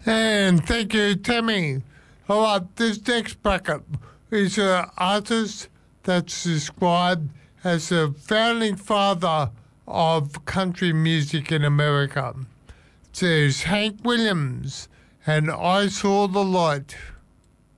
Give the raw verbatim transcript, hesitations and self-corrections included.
And thank you, Tammy. All right, this next bracket is an artist that's described as the founding father of country music in America. There's Hank Williams, and I Saw the Light.